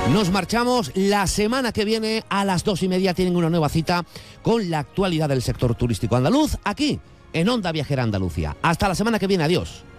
Nos marchamos. La semana que viene a las 2:30 tienen una nueva cita con la actualidad del sector turístico andaluz aquí en Onda Viajera Andalucía. Hasta la semana que viene. Adiós.